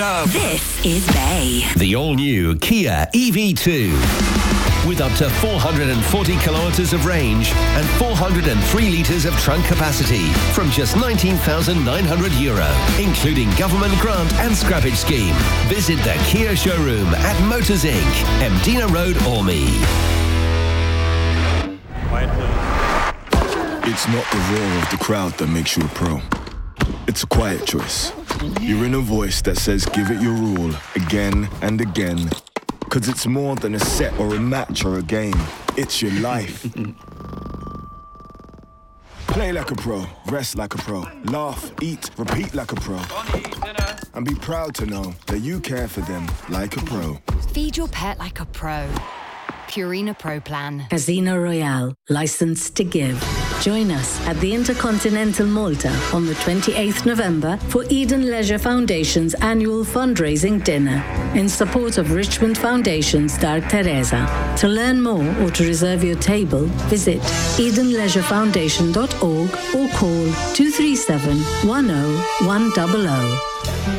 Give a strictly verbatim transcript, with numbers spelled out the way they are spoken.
This is Bay. The all-new Kia E V two. With up to four hundred forty kilometres of range and four hundred three litres of trunk capacity from just nineteen thousand nine hundred euro, including government grant and scrappage scheme. Visit the Kia showroom at Motors Incorporated, Emdina Road, Ormy. It's not the roar of the crowd that makes you a pro. It's a quiet choice. You're in a voice that says give it your all, again and again. Cause it's more than a set or a match or a game. It's your life. Play like a pro, rest like a pro, laugh, eat, repeat like a pro. And be proud to know that you care for them like a pro. Feed your pet like a pro. Purina Pro Plan. Casino Royale, licensed to give. Join us at the Intercontinental Malta on the twenty-eighth of November for Eden Leisure Foundation's annual fundraising dinner in support of Richmond Foundation's Dark Teresa. To learn more or to reserve your table, visit eden leisure foundation dot org or call two three seven, one zero one zero zero.